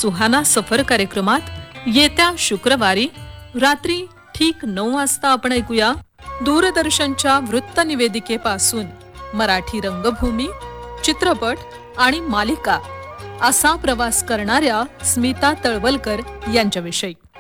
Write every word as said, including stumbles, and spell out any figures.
सुहाना सफर कार्यक्रमात येत्या शुक्रवारी रात्री ठीक नऊ वाजता आपण ऐकूया दूरदर्शनच्या वृत्त निवेदिकेपासून मराठी रंगभूमी, चित्रपट आणि मालिका असा प्रवास करणाऱ्या स्मिता तळवलकर यांच्याविषयी।